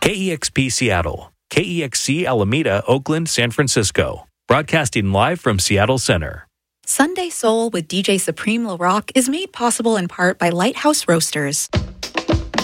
KEXP Seattle, KEXC Alameda, Oakland, San Francisco. Broadcasting live from Seattle Center. Sunday Soul with DJ Supreme LaRock is made possible in part by Lighthouse Roasters.